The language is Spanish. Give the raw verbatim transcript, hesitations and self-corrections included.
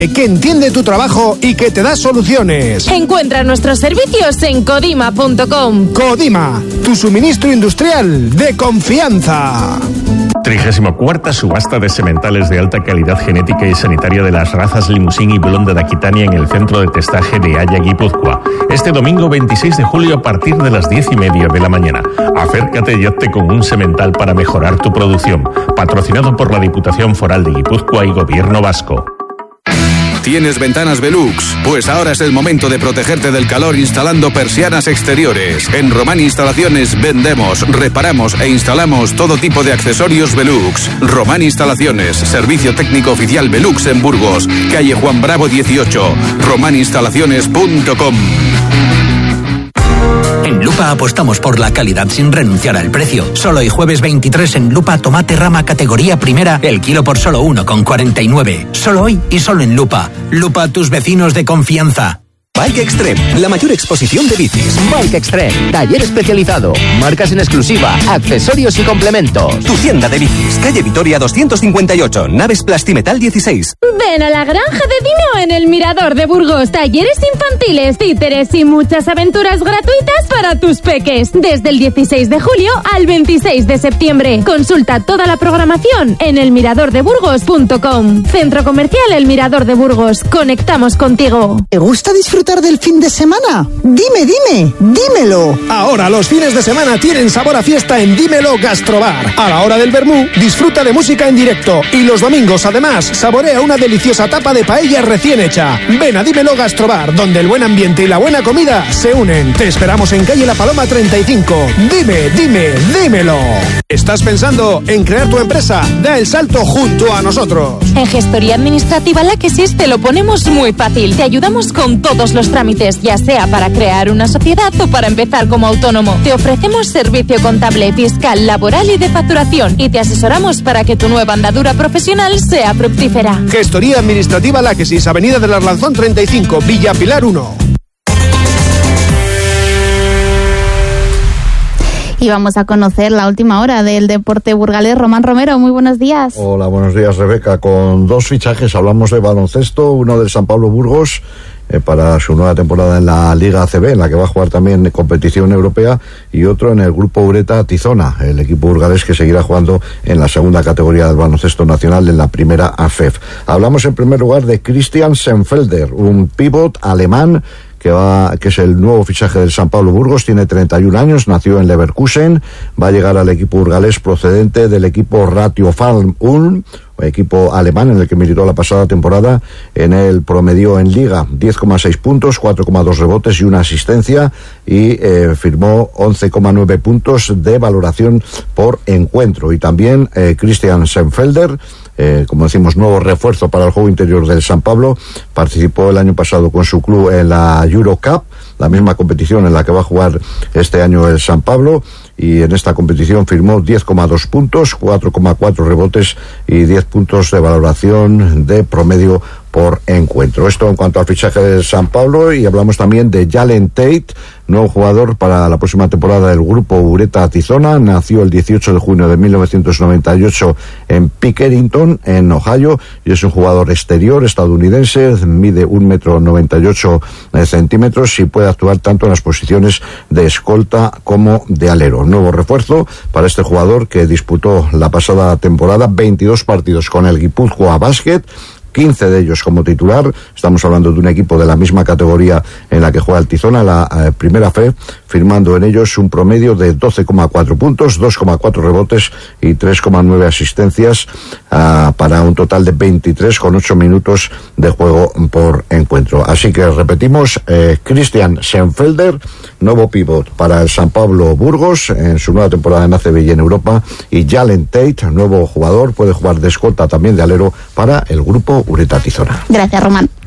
que entiende tu trabajo y que te da soluciones. Encuentra nuestros servicios en codima punto com. Codima, tu suministro industrial de confianza. trigésima cuarta subasta de sementales de alta calidad genética y sanitaria de las razas Limousin y Blonda de Aquitania en el centro de testaje de Haya, Guipúzcoa. Este domingo veintiséis de julio a partir de las diez y media de la mañana. Acércate y hazte con un semental para mejorar tu producción. Patrocinado por la Diputación Foral de Guipúzcoa y Gobierno Vasco. ¿Tienes ventanas Velux? Pues ahora es el momento de protegerte del calor instalando persianas exteriores. En Román Instalaciones vendemos, reparamos e instalamos todo tipo de accesorios Velux. Román Instalaciones, servicio técnico oficial Velux en Burgos, calle Juan Bravo dieciocho, román instalaciones punto com. En Lupa apostamos por la calidad sin renunciar al precio. Solo hoy jueves veintitrés en Lupa tomate rama categoría primera, el kilo por solo uno con cuarenta y nueve. Solo hoy y solo en Lupa. Lupa, tus vecinos de confianza. Bike Extreme, la mayor exposición de bicis. Bike Extreme, taller especializado, marcas en exclusiva, accesorios y complementos. Tu tienda de bicis, calle Vitoria doscientos cincuenta y ocho, naves Plastimetal dieciséis. Ven a la granja de Dino en el Mirador de Burgos. Talleres infantiles, títeres y muchas aventuras gratuitas para tus peques. Desde el dieciséis de julio al veintiséis de septiembre. Consulta toda la programación en el mirador de burgos punto com. Centro Comercial El Mirador de Burgos. Conectamos contigo. ¿Te gusta disfrutar del fin de semana? Dime, dime, dímelo. Ahora los fines de semana tienen sabor a fiesta en Dímelo Gastrobar. A la hora del vermú, disfruta de música en directo. Y los domingos, además, saborea una deliciosa tapa de paella recién hecha. Ven a Dímelo Gastrobar, donde el buen ambiente y la buena comida se unen. Te esperamos en calle La Paloma treinta y cinco. Dime, dime, dímelo. ¿Estás pensando en crear tu empresa? Da el salto junto a nosotros. En Gestoría Administrativa Láquesis te lo ponemos muy fácil. Te ayudamos con todos los trámites, ya sea para crear una sociedad o para empezar como autónomo. Te ofrecemos servicio contable, fiscal, laboral y de facturación, y te asesoramos para que tu nueva andadura profesional sea fructífera. Gestoría Administrativa Láquesis, Avenida del Arlanzón treinta y cinco, Villa Pilar uno. Y vamos a conocer la última hora del deporte burgalés. Román Romero, muy buenos días. Hola, buenos días, Rebeca. Con dos fichajes hablamos de baloncesto, uno del San Pablo Burgos eh, para su nueva temporada en la Liga A C B, en la que va a jugar también competición europea, y otro en el Grupo Ureta Tizona, el equipo burgalés que seguirá jugando en la segunda categoría del baloncesto nacional, en la primera A F E F. Hablamos en primer lugar de Christian Senfelder, un pívot alemán que va, que es el nuevo fichaje del San Pablo Burgos. Tiene treinta y un años, nació en Leverkusen, va a llegar al equipo burgalés procedente del equipo Ratio Farm Ulm, equipo alemán en el que militó la pasada temporada. En el promedió en Liga diez coma seis puntos, cuatro coma dos rebotes y una asistencia, y eh, firmó once coma nueve puntos de valoración por encuentro. Y también eh, Christian Senfelder, eh, como decimos, nuevo refuerzo para el juego interior del San Pablo, participó el año pasado con su club en la Eurocup, la misma competición en la que va a jugar este año el San Pablo, y en esta competición firmó diez coma dos puntos, cuatro coma cuatro rebotes y diez puntos de valoración de promedio por encuentro. Esto en cuanto al fichaje del San Pablo. Y hablamos también de Jalen Tate, nuevo jugador para la próxima temporada del Grupo Ureta Tizona. Nació el dieciocho de junio de mil novecientos noventa y ocho en Pickerington, en Ohio, y es un jugador exterior estadounidense. Mide un metro noventa y ocho centímetros y puede actuar tanto en las posiciones de escolta como de alero. Nuevo refuerzo para este jugador, que disputó la pasada temporada veintidós partidos con el Guipúzcoa Basket, quince de ellos como titular. Estamos hablando de un equipo de la misma categoría en la que juega el Tizona, la eh, primera F E F, firmando en ellos un promedio de doce coma cuatro puntos, dos coma cuatro rebotes y tres coma nueve asistencias, uh, para un total de veintitrés coma ocho minutos de juego por encuentro. Así que repetimos, eh, Christian Senfelder, nuevo pívot para el San Pablo Burgos en su nueva temporada en A C B y en Europa, y Jalen Tate, nuevo jugador, puede jugar de escolta, también de alero, para el Grupo Ureta Tizona. Gracias, Román.